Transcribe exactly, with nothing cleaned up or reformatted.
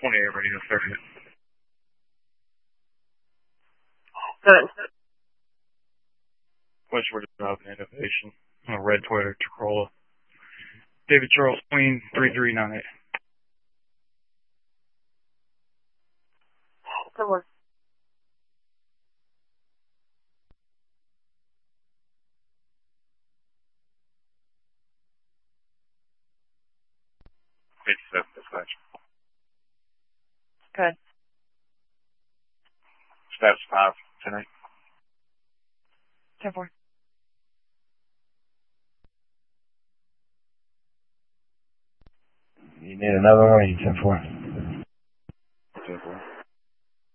twenty-eight radio thirty. Good. Westward Drive and Innovation. On a red Toyota Corolla. David Charles Queen, three three nine eight. Good one. fifty-seven dispatch. Good. Status five tonight. ten four. You need another one or you ten four? ten four.